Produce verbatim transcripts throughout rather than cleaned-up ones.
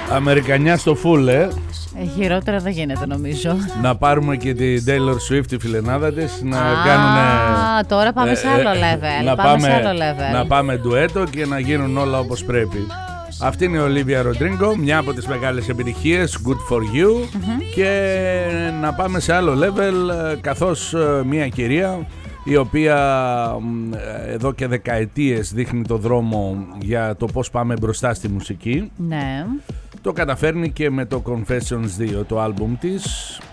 Αμερικανιά στο full, ε. Ε, χειρότερα δεν γίνεται νομίζω. Να πάρουμε και την Taylor Swift, τη φιλενάδα της, να Α, κάνουνε... τώρα πάμε ε, σε άλλο ε, level. Να πάμε, πάμε, σε άλλο level. να πάμε ντουέτο και να γίνουν όλα όπως πρέπει. Αυτή είναι η Olivia Rodrigo, μια από τις μεγάλες επιτυχίες, Good For You. Mm-hmm. Και να πάμε σε άλλο level, καθώς μια κυρία η οποία εδώ και δεκαετίες δείχνει το δρόμο για το πώς πάμε μπροστά στη μουσική. Ναι. Το καταφέρνει και με το Confessions δύο, το άλμπουμ της.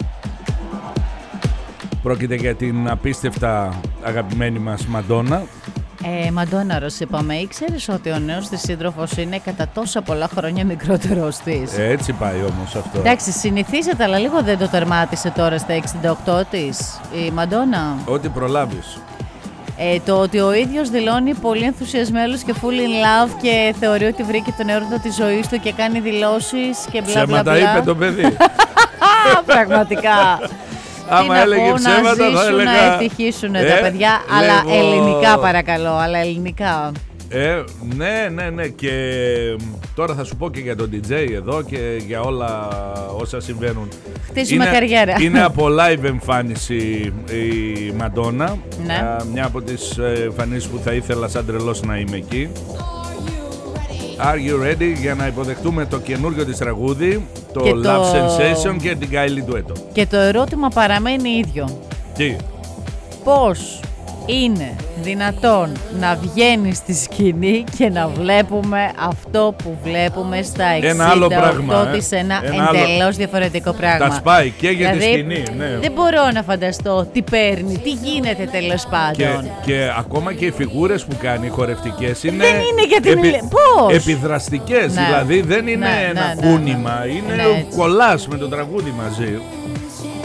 Πρόκειται για την απίστευτα αγαπημένη μας Μαντόνα. Ε, Μαντόνα, Ρος, είπαμε, ήξερες ότι ο νέος της σύντροφος είναι κατά τόσα πολλά χρόνια μικρότερος της? Ε, έτσι πάει όμως αυτό. Εντάξει, συνηθίζεται, αλλά λίγο δεν το τερμάτισε τώρα στα εξήντα οκτώ της η Μαντόνα. Ό,τι προλάβεις. Ε, το ότι ο ίδιος δηλώνει πολύ ενθουσιασμένος και full in love και θεωρεί ότι βρήκε τον έρωτα της ζωής του και κάνει δηλώσεις και μπλα μπλα μπλα. Ψέματα είπε το παιδί. Πραγματικά. Άμα έλεγε ψέματα θα έλεγα... Να ευτυχήσουν ε, τα παιδιά, λέγω... αλλά ελληνικά παρακαλώ, αλλά ελληνικά. Ε, ναι, ναι, ναι, και τώρα θα σου πω και για τον ντι τζέι εδώ και για όλα όσα συμβαίνουν. Χτίσουμε είναι, καριέρα. Είναι από live εμφάνιση η Μαντόνα, ναι. Α, μια από τις εμφανίσεις που θα ήθελα σαν τρελός να είμαι εκεί. Are you ready για να υποδεχτούμε το καινούργιο της τραγούδι, το και Love το... Sensation και την Kylie Duetto. Και το ερώτημα παραμένει ίδιο. Τι? Πώς είναι δυνατόν να βγαίνει στη σκηνή και να βλέπουμε αυτό που βλέπουμε στα εξήντα οκτώ της, ένα, ένα εντελώς άλλο... διαφορετικό πράγμα. Τα σπάει και για δηλαδή, τη σκηνή, ναι. Δεν μπορώ να φανταστώ τι παίρνει, τι γίνεται τέλος πάντων. Και, και ακόμα και οι φιγούρες που κάνει, οι χορευτικές, είναι, δεν είναι για την επι... Πώς? επιδραστικές, ναι. Δηλαδή δεν είναι ναι, ένα ναι, κούνημα, ναι, είναι ναι, κολλάς με το τραγούδι μαζί.